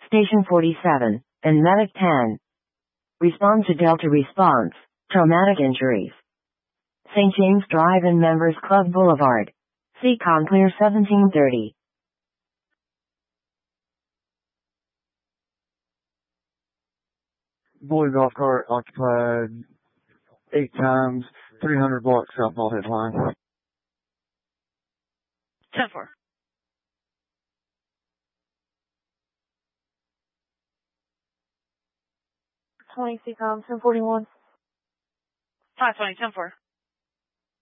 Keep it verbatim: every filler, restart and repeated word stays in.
Station forty-seven, and Medic ten. Respond to Delta response, traumatic injuries. Saint James Drive and Members Club Boulevard. Seacon Clear seventeen thirty. Boy golf cart occupied eight times, three hundred block Southball headline. ten four. twenty, Seacom, ten forty-one. five twenty, ten four.